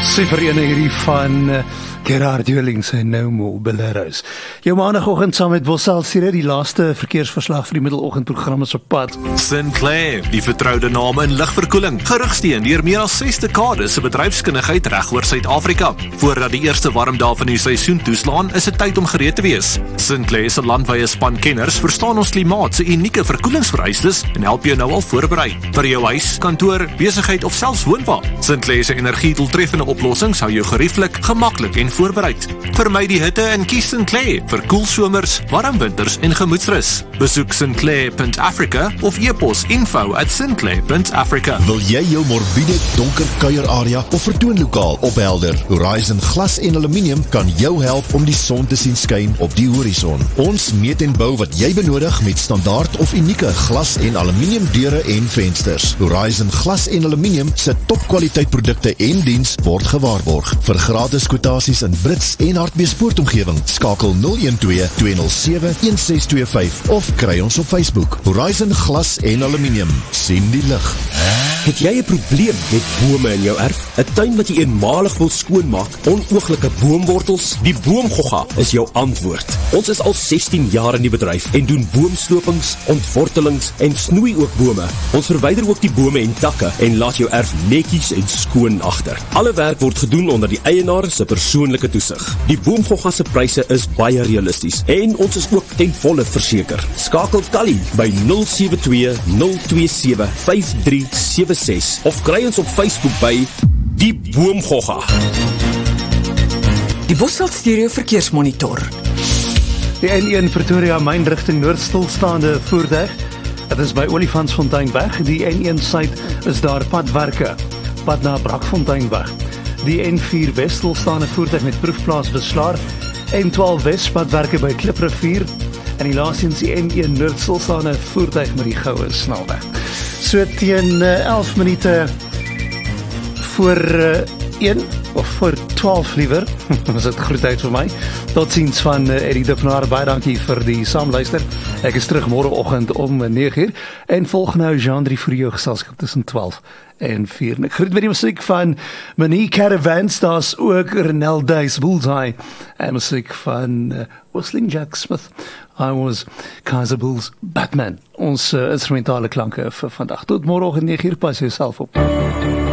Vereniging hierdie van Gerard Joling en No More Boleros. Jou maandagoggend saam met Bossel Sire, die laaste verkeersverslag vir die middeloggendprogram is op pad. Sinclair, die vertroude naam in ligverkoeling, gerugsteen deur meer as 6 dekades se bedryfskundigheid reg oor Suid-Afrika. Voordat die eerste warm dae van die seisoen toeslaan, is dit tyd om gereed te wees. Sinclair se landwyse span kenners verstaan ons klimaat se unieke verkoelingsvereistes en help jou nou al voorberei. Vir jou huis, kantoor, besigheid of selfs woonwa. Sinclair se energiedoeltreffende oplossings hou jou gerieflik, gemaklik en voorbereid. Vermy die hitte en kies Sinclair vir koel somers, warm winters en gemoedsrus. Besoek sinclair.africa of e-pos info@sinclair.africa. Wil jy jou morbiede donker kuierarea of vertoonlokaal ophelder? Horizon Glas en Aluminium kan jou help om die son te sien skyn op die horison. Ons meet en bou wat jy benodig met standaard of unieke glas en aluminium deure en vensters. Horizon Glas en Aluminium se topkwaliteit produkte en diens word gewaarborg. Vir gratis kwotasies in Brits en Hartbeespoortomgewing, skakel 012-207-1625 of kry ons op Facebook. Horizon Glas en Aluminium. Sien die lig. Het jy 'n probleem met bome in jou erf? 'n Tuin wat jy eenmalig wil skoonmaak, onooglike boomwortels? Die Boomgogga is jou antwoord. Ons is al 16 jaar in die bedryf en doen boomslopings, ontwortelings en snoei ook bome. Ons verwyder ook die bome en takke en laat jou erf netjies en skoon agter. Alle werk word gedoen onder die eienaar se persoonlike toesig. Die Boomgogga se pryse is baie realisties en ons is ook ten volle verseker. Skakel Tally by 072-027-5376 of kry ons op Facebook by Die Boomgogga. Die Bossel Stereo Verkeersmonitor. Die N1 Pretoria myn rigting noord stilstaande voertuig. Dit is by Olifantsfonteinweg. Die N1 suid is daar padwerke. Pad na Brakfonteinweg. Die N4 West stilstaande voertuig met proefplaas Beslaar. N12 West padwerke by Kliprivier. En die laaste is die N1 noord stilstaande voertuig met die goue snelweg. So teen 11 minute voor 1 of voor 12 liewer, was dit groet uit vir my. Tot ziens van Eddie Dupnaar, baie dankie vir die saamluister. Ek is terug môreoggend om 9:00 en volg nou Jean-Drie vir jou geselskap tussen 12 en 4. En ek groet met die musiek van Monique Caravans, daar's ook Renel Duys Bullseye en musiek van Whistling Jack Smith. I was Kaiser Bulls Batman. Ons instrumentale klanke vir vandag. Tot môreoggend 9:00, pas jouself op.